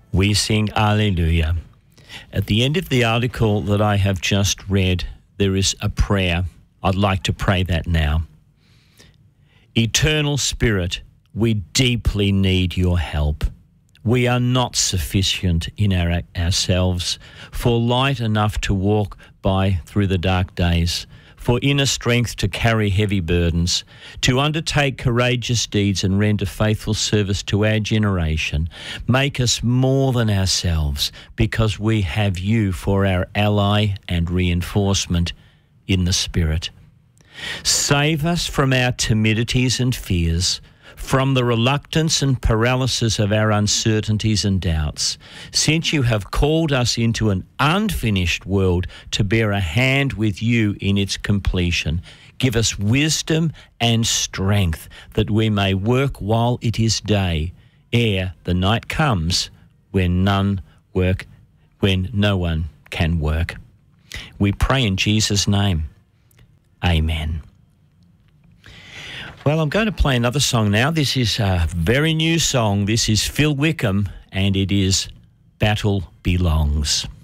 We sing Alleluia. At the end of the article that I have just read, there is a prayer. I'd like to pray that now. Eternal Spirit, we deeply need your help. We are not sufficient in ourselves for light enough to walk by through the dark days, for inner strength to carry heavy burdens, to undertake courageous deeds and render faithful service to our generation. Make us more than ourselves, because we have you for our ally and reinforcement in the Spirit. Save us from our timidities and fears, from the reluctance and paralysis of our uncertainties and doubts, since you have called us into an unfinished world to bear a hand with you in its completion. Give us wisdom and strength that we may work while it is day, ere the night comes when no one can work. We pray in Jesus' name. Amen. Well, I'm going to play another song now. This is a very new song. This is Phil Wickham, and it is Battle Belongs.